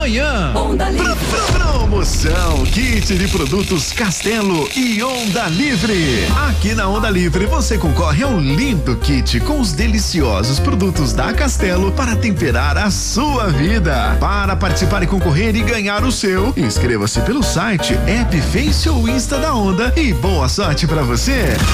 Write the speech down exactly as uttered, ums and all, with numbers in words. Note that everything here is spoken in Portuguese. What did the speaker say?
Manhã. Onda Livre. Promoção Kit de produtos Castelo e Onda Livre. Aqui na Onda Livre você concorre a um lindo kit com os deliciosos produtos da Castelo para temperar a sua vida. Para participar e concorrer e ganhar o seu, inscreva-se pelo site, app, Face ou Insta da Onda e boa sorte para você.